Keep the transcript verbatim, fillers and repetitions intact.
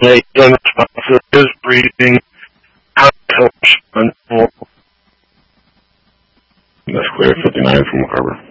A unresponsive is breathing. How to help. That's clear. fifty-nine from Carver.